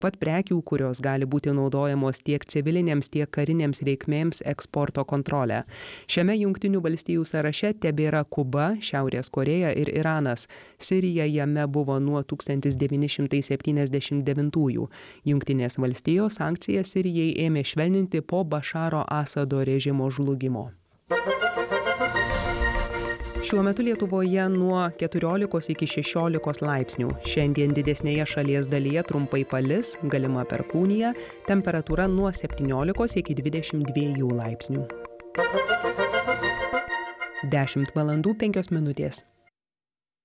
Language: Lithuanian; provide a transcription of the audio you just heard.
pat prekių, kurios gali būti naudojamos tiek civilinėms, tiek karinėms reikmėms eksporto kontrolę. Šiame Jungtinių valstijų sąraše tebėra Kuba, Šiaurės Korėja ir Iranas. Sirija jame buvo nuo 1979-ųjų. Jungtinės valstijos sankcijas Sirijai ėmė švelninti po Bašaro Asado režimo žlugimo. Šiuo metu Lietuvoje nuo 14 iki 16 laipsnių. Šiandien didesnėje šalies dalyje trumpai palis, galima perkūnija, temperatūra nuo 17 iki 22 laipsnių. 10 valandų 5 minutės.